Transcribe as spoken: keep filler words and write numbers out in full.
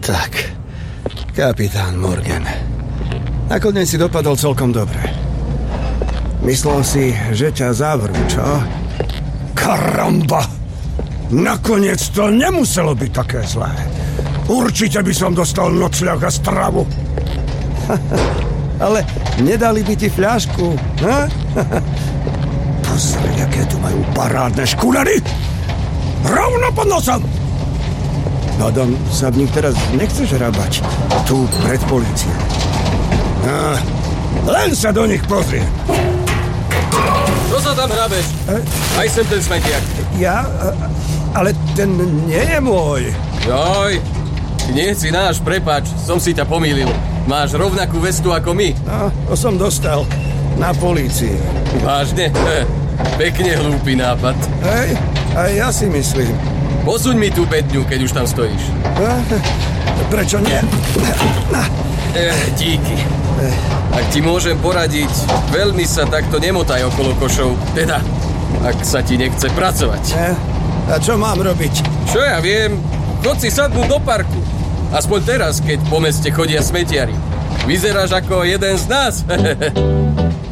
Tak, kapitán Morgan. Nakoniec si dopadol celkom dobre. Myslel si, že ťa zavrú, čo? Karamba! Nakoniec to nemuselo byť také zlé. Určite by som dostal nocľah a stravu. Ale nedali by ti fľašku, ha? Pozri, aké tu majú parádne škulary! Rovno pod nosom! Hádam, sa v nich teraz nechceš rabať. Tu pred políciou. No, len sa do nich pozriem. Čo sa tam hrabeš? E? Aj sem ten smetiak. Ja? Ale ten nie je môj. Joj, nie si náš, prepáč, som si ťa pomýlil. Máš rovnakú vestu ako my. No, to som dostal na polícii. Vážne? Pekne hlúpy nápad. Hej, aj ja si myslím. Posuň mi tú bedňu, keď už tam stojíš. Prečo nie? Eh, díky. Ak ti môžem poradiť, veľmi sa takto nemotaj okolo košov. Teda, ak sa ti nechce pracovať. Eh, a čo mám robiť? Čo ja viem, chod si sadnúť do parku. Aspoň teraz, keď po meste chodia smetiari. Vyzeráš ako jeden z nás.